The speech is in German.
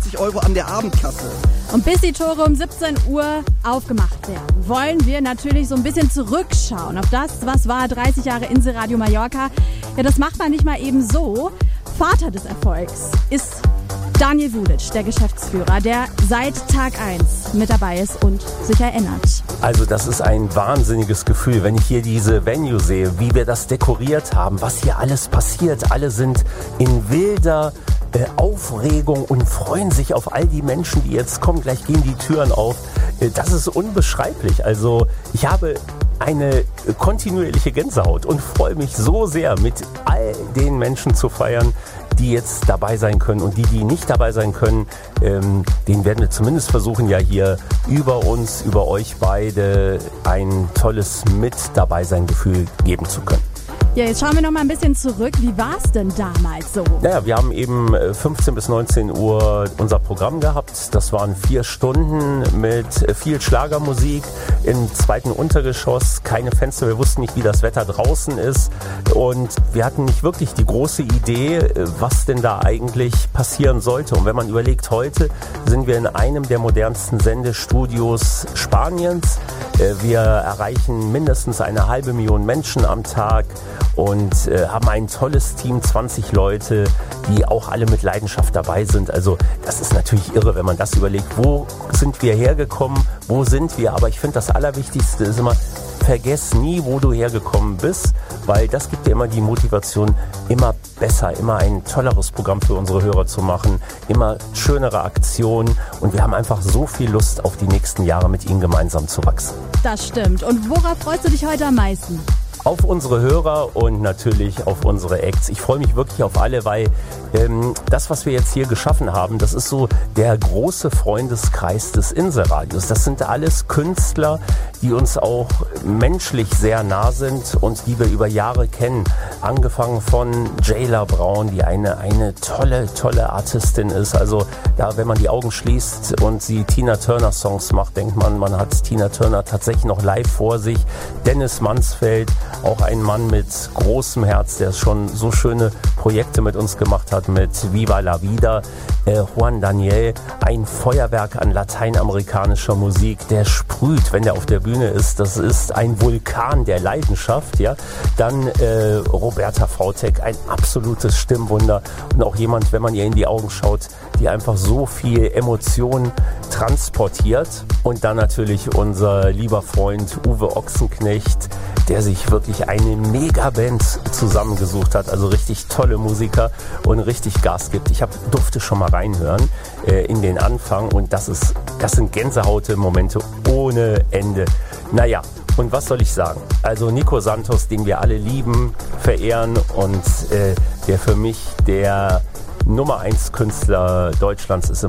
45 € an der Abendkasse. Und bis die Tore um 17 Uhr aufgemacht werden, wollen wir natürlich so ein bisschen zurückschauen auf das, was war 30 Jahre Insel-Radio Mallorca. Ja, das macht man nicht mal eben so. Vater des Erfolgs ist Daniel Vulic, der Geschäftsführer, der seit Tag 1 mit dabei ist und sich erinnert. Also das ist ein wahnsinniges Gefühl, wenn ich hier diese Venue sehe, wie wir das dekoriert haben, was hier alles passiert. Alle sind in wilder Aufregung und freuen sich auf all die Menschen, die jetzt kommen. Gleich gehen die Türen auf. Das ist unbeschreiblich. Also ich habe eine kontinuierliche Gänsehaut und freue mich so sehr, mit all den Menschen zu feiern, die jetzt dabei sein können, und die nicht dabei sein können, denen werden wir zumindest versuchen, ja hier über uns, über euch beide ein tolles Mit-Dabei-Sein-Gefühl geben zu können. Ja, jetzt schauen wir noch mal ein bisschen zurück. Wie war es denn damals so? Naja, wir haben eben 15 bis 19 Uhr unser Programm gehabt. Das waren 4 Stunden mit viel Schlagermusik im 2. Untergeschoss. Keine Fenster, wir wussten nicht, wie das Wetter draußen ist. Und wir hatten nicht wirklich die große Idee, was denn da eigentlich passieren sollte. Und wenn man überlegt, heute sind wir in einem der modernsten Sendestudios Spaniens. Wir erreichen mindestens 500.000 Menschen am Tag und haben ein tolles Team, 20 Leute, die auch alle mit Leidenschaft dabei sind. Also das ist natürlich irre, wenn man das überlegt. Wo sind wir hergekommen? Wo sind wir? Aber ich finde, das Allerwichtigste ist immer, vergess nie, wo du hergekommen bist, weil das gibt dir immer die Motivation, immer besser, immer ein tolleres Programm für unsere Hörer zu machen, immer schönere Aktionen, und wir haben einfach so viel Lust auf die nächsten Jahre mit ihnen gemeinsam zu wachsen. Das stimmt. Und worauf freust du dich heute am meisten? Auf unsere Hörer und natürlich auf unsere Acts. Ich freue mich wirklich auf alle, weil das, was wir jetzt hier geschaffen haben, das ist so der große Freundeskreis des Inselradios. Das sind alles Künstler, die uns auch menschlich sehr nah sind und die wir über Jahre kennen. Angefangen von Jayla Braun, die eine tolle Artistin ist. Also da, wenn man die Augen schließt und sie Tina Turner Songs macht, denkt man hat Tina Turner tatsächlich noch live vor sich. Dennis Mansfeld, auch ein Mann mit großem Herz, der schon so schöne Projekte mit uns gemacht hat, mit Viva la Vida. Juan Daniel, ein Feuerwerk an lateinamerikanischer Musik, der sprüht, wenn der auf der Bühne ist. Das ist ein Vulkan der Leidenschaft, ja. Dann Roberta Vautek, ein absolutes Stimmwunder und auch jemand, wenn man ihr in die Augen schaut, die einfach so viel Emotion transportiert. Und dann natürlich unser lieber Freund Uwe Ochsenknecht, der sich wirklich eine Megaband zusammengesucht hat, also richtig tolle Musiker und richtig Gas gibt. Ich durfte schon mal reinhören in den Anfang, und das sind Gänsehaut-Momente ohne Ende. Naja, und was soll ich sagen? Also Nico Santos, den wir alle lieben, verehren und der für mich der Nummer 1 Künstler Deutschlands ist im